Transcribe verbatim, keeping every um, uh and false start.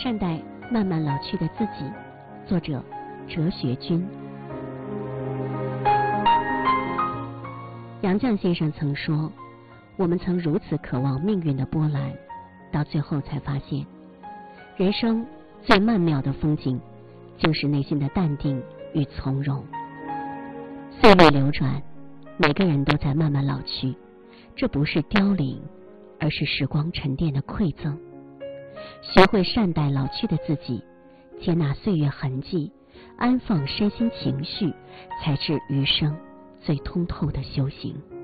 善待慢慢老去的自己。作者：哲学君。杨绛先生曾说，我们曾如此渴望命运的波澜，到最后才发现，人生最曼妙的风景就是内心的淡定与从容。岁月流转，每个人都在慢慢老去，这不是凋零，而是时光沉淀的馈赠。学会善待老去的自己，接纳岁月痕迹，安放身心情绪，才是余生最通透的修行。